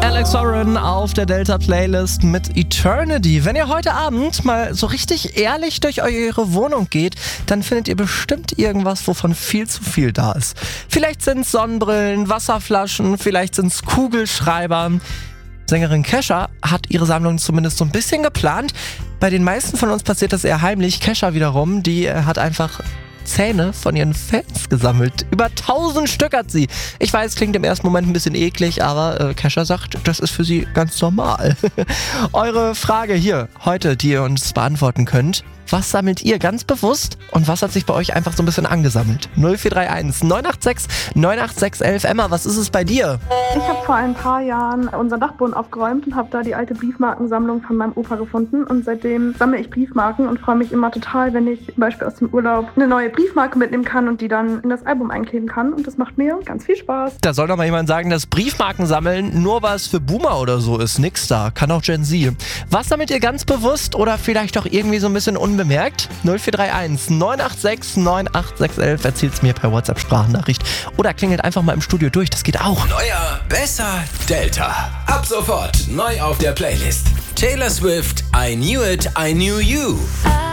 Alex Warren auf der Delta-Playlist mit Eternity. Wenn ihr heute Abend mal so richtig ehrlich durch eure Wohnung geht, dann findet ihr bestimmt irgendwas, wovon viel zu viel da ist. Vielleicht sind es Sonnenbrillen, Wasserflaschen, vielleicht sind es Kugelschreiber. Sängerin Kesha hat ihre Sammlung zumindest so ein bisschen geplant. Bei den meisten von uns passiert das eher heimlich. Kesha wiederum, die hat einfach Zähne von ihren Fans gesammelt. Über 1000 Stück hat sie. Ich weiß, klingt im ersten Moment ein bisschen eklig, aber Kesha sagt, das ist für sie ganz normal. Eure Frage hier heute, die ihr uns beantworten könnt. Was sammelt ihr ganz bewusst und was hat sich bei euch einfach so ein bisschen angesammelt? 0431 986 98611. Emma, was ist es bei dir? Ich habe vor ein paar Jahren unseren Dachboden aufgeräumt und habe da die alte Briefmarkensammlung von meinem Opa gefunden. Und seitdem sammle ich Briefmarken und freue mich immer total, wenn ich zum Beispiel aus dem Urlaub eine neue Briefmarke mitnehmen kann und die dann in das Album einkleben kann. Und das macht mir ganz viel Spaß. Da soll doch mal jemand sagen, dass Briefmarken sammeln nur was für Boomer oder so ist. Nix da. Kann auch Gen Z. Was sammelt ihr ganz bewusst oder vielleicht auch irgendwie so ein bisschen unbemerkt? 0431 986 98611. Erzählt's mir per WhatsApp-Sprachnachricht oder klingelt einfach mal im Studio durch. Das geht auch. Neuer, besser, Delta. Ab sofort neu auf der Playlist. Taylor Swift, I Knew It, I Knew You.